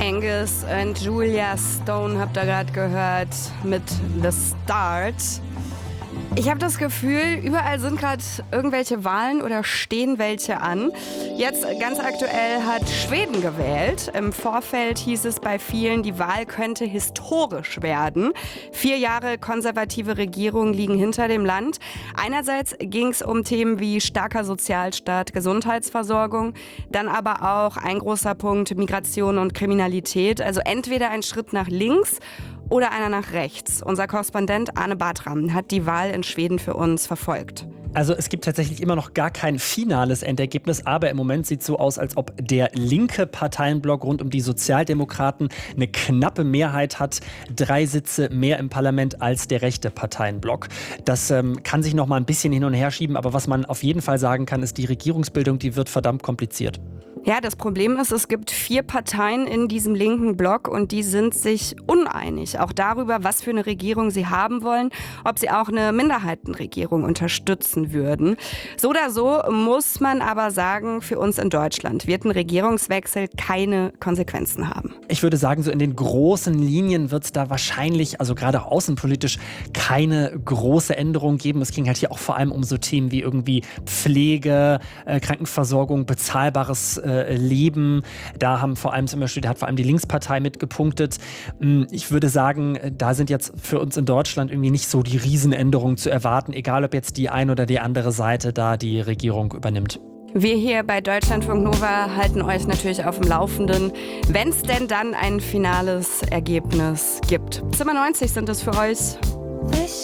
Angus und Julia Stone habt ihr gerade gehört mit The Start. Ich habe das Gefühl, überall sind gerade irgendwelche Wahlen oder stehen welche an. Jetzt ganz aktuell hat Schweden gewählt. Im Vorfeld hieß es bei vielen, die Wahl könnte historisch werden. 4 Jahre konservative Regierung liegen hinter dem Land. Einerseits ging es um Themen wie starker Sozialstaat, Gesundheitsversorgung, dann aber auch ein großer Punkt Migration und Kriminalität. Also entweder ein Schritt nach links oder einer nach rechts. Unser Korrespondent Arne Bartram hat die Wahl in Schweden für uns verfolgt. Also es gibt tatsächlich immer noch gar kein finales Endergebnis, aber im Moment sieht es so aus, als ob der linke Parteienblock rund um die Sozialdemokraten eine knappe Mehrheit hat. 3 Sitze mehr im Parlament als der rechte Parteienblock. Das kann sich noch mal ein bisschen hin und her schieben, aber was man auf jeden Fall sagen kann, ist, die Regierungsbildung, die wird verdammt kompliziert. Ja, das Problem ist, es gibt 4 Parteien in diesem linken Block und die sind sich uneinig. Auch darüber, was für eine Regierung sie haben wollen, ob sie auch eine Minderheitenregierung unterstützen würden. So oder so muss man aber sagen, für uns in Deutschland wird ein Regierungswechsel keine Konsequenzen haben. Ich würde sagen, so in den großen Linien wird es da wahrscheinlich, also gerade auch außenpolitisch, keine große Änderung geben. Es ging halt hier auch vor allem um so Themen wie irgendwie Pflege, Krankenversorgung, bezahlbares Leben. Da haben vor allem zum Beispiel, hat vor allem die Linkspartei mitgepunktet. Ich würde sagen, da sind jetzt für uns in Deutschland irgendwie nicht so die Riesenänderungen zu erwarten, egal ob jetzt die eine oder die andere Seite da die Regierung übernimmt. Wir hier bei Deutschlandfunk Nova halten euch natürlich auf dem Laufenden, wenn es denn dann ein finales Ergebnis gibt. Zimmer 90 sind es für euch.